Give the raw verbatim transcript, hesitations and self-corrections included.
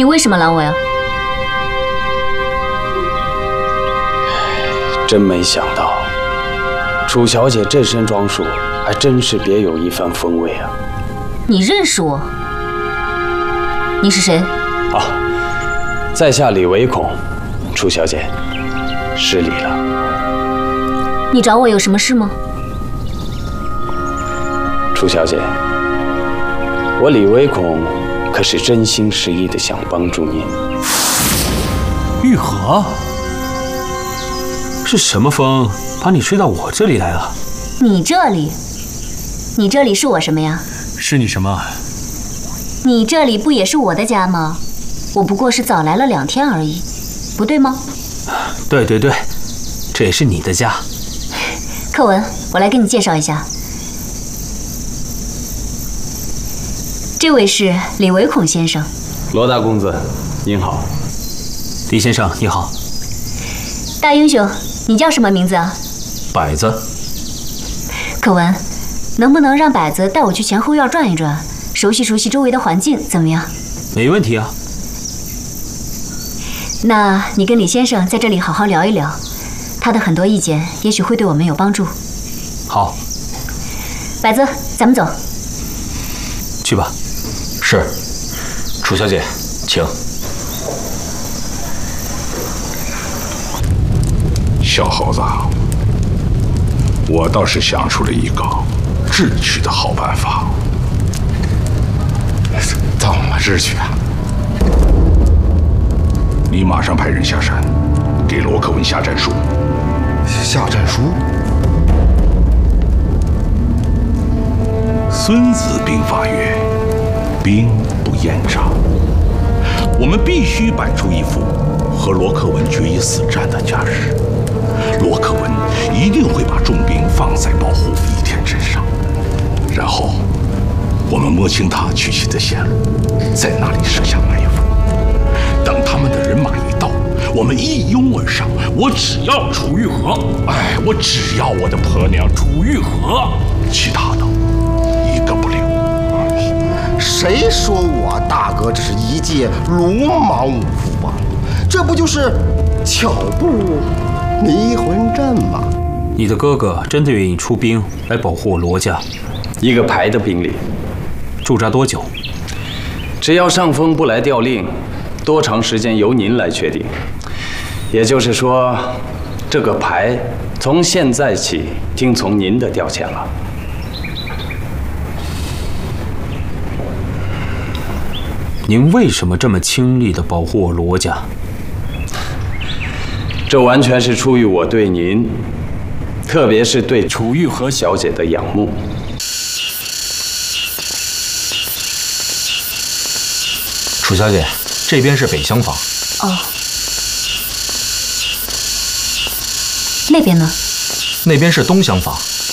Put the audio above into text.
你为什么拦我呀？ 真没想到，楚小姐这身装束还真是别有一番风味啊！ 你认识我？你是谁？ 啊，在下李唯恐，楚小姐，失礼了。 你找我有什么事吗？ 楚小姐，我李唯恐可是真心实意的想帮助您。 玉和，是什么风把你吹到我这里来了？ 你这里？你这里是我什么呀？ 是你什么？ 你这里不也是我的家吗？我不过是早来了两天而已，不对吗？ 对对对，这也是你的家。 柯文，我来给你介绍一下，这位是李唯恐先生。 罗大公子，您好。 李先生，你好。 大英雄，你叫什么名字啊？ 摆子。 柯文，能不能让摆子带我去前后院转一转，熟悉熟悉周围的环境，怎么样？ 没问题啊。 那你跟李先生在这里好好聊一聊，他的很多意见也许会对我们有帮助。 好。 摆子，咱们走。 去吧。 是。楚小姐，请。 小猴子，我倒是想出了一个智取的好办法。 怎么智取啊？ 你马上派人下山，给罗克文下战书。 下战书？ 孙子兵法曰：兵不厌诈。我们必须摆出一副和罗克文决一死战的架势。罗克文一定会把重兵放在保护李天身上，然后我们摸清他去袭的线路，在那里设下埋伏。等他们的人马一到，我们一拥而上。我只要楚玉和，哎，我只要我的婆娘楚玉和，其他的一个不留。 谁说我大哥只是一介鲁莽武夫啊？这不就是巧布迷魂阵吗？ 你的哥哥真的愿意出兵来保护我罗家？ 一个排的兵力， 驻扎多久？ 只要上峰不来调令，多长时间由您来确定。也就是说，这个排从现在起听从您的调遣了。 您为什么这么倾力地保护我罗家？ 这完全是出于我对您，特别是对楚玉和小姐的仰慕。 楚小姐，这边是北厢房。 哦。那边呢？ 那边是东厢房。